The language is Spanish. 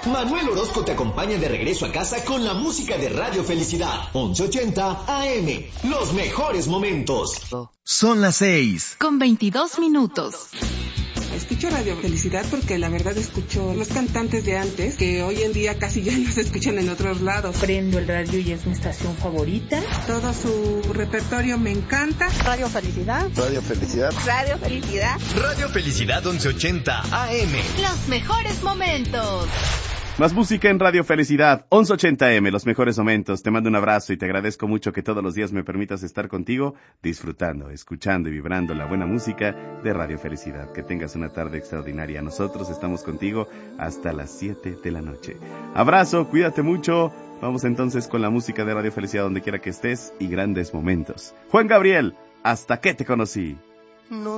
Manuel Orozco te acompaña de regreso a casa con la música de Radio Felicidad. 1180 AM. Los mejores momentos. Son las 6:22. Escucho Radio Felicidad porque la verdad escucho los cantantes de antes que hoy en día casi ya no se escuchan en otros lados. Prendo el radio y es mi estación favorita. Todo su repertorio me encanta. Radio Felicidad. Radio Felicidad. Radio Felicidad. Radio Felicidad 1180 AM. Los mejores momentos. Más música en Radio Felicidad, 1180 AM, los mejores momentos. Te mando un abrazo y te agradezco mucho que todos los días me permitas estar contigo, disfrutando, escuchando y vibrando la buena música de Radio Felicidad. Que tengas una tarde extraordinaria. Nosotros estamos contigo hasta las 7 de la noche. Abrazo, cuídate mucho. Vamos entonces con la música de Radio Felicidad donde quiera que estés y grandes momentos. Juan Gabriel, hasta que te conocí. No